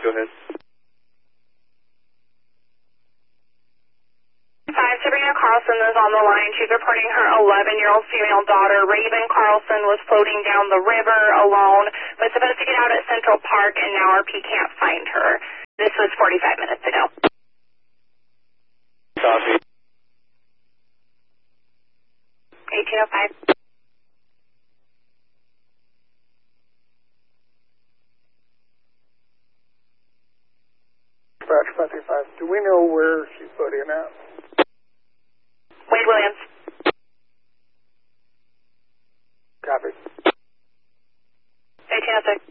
go ahead. 5, Sabrina Carlson is on the line. She's reporting her 11-year-old female daughter, Raven Carlson, was floating down the river alone, was supposed to get out at Central Park, and now RP can't find her. This was 45 minutes ago. Copy. 1805. Dispatch 535. Do we know where she's floating at? Wade Williams. Copy. 1806.